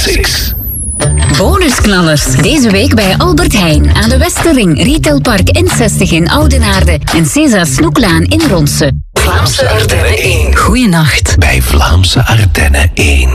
Classics. Bonusknallers. Deze week bij Albert Heijn aan de Westerring, Retailpark N60 in Oudenaarde en César Snoeklaan in Ronse. Vlaamse Ardennen 1. Goeienacht. Bij Vlaamse Ardennen 1.